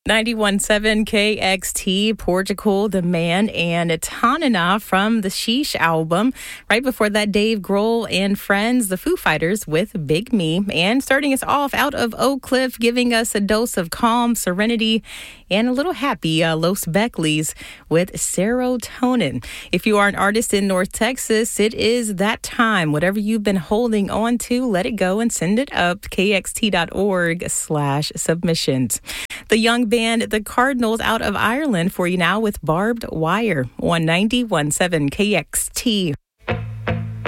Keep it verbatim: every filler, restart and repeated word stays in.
ninety-one point seven K X T, Portugal, The Man, and Tanana from the Sheesh album. Right before that, Dave Grohl and Friends, the Foo Fighters with Big Me. And starting us off out of Oak Cliff, giving us a dose of calm, serenity, and a little happy, uh, Los Beckleys with Serotonin. If you are an artist in North Texas, it is that time. Whatever you've been holding on to, let it go and send it up. K X T dot org slash submissions. The young band The Cardinals out of Ireland for you now with Barbed Wire on ninety-one point seven K X T.